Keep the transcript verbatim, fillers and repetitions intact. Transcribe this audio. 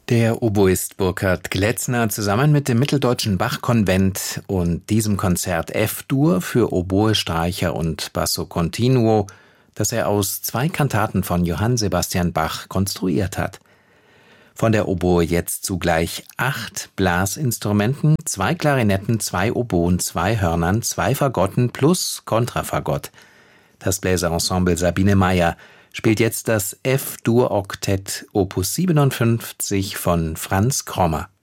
Der Oboist Burkhard Gletzner zusammen mit dem Mitteldeutschen Bach-Konvent und diesem Konzert F-Dur für Oboe, Streicher und Basso Continuo, das er aus zwei Kantaten von Johann Sebastian Bach konstruiert hat. Von der Oboe jetzt zugleich acht Blasinstrumenten, zwei Klarinetten, zwei Oboen, zwei Hörnern, zwei Fagotten plus Kontrafagott. Das Bläserensemble Sabine Meyer spielt jetzt das F-Dur-Oktett Opus siebenundfünfzig von Franz Krommer.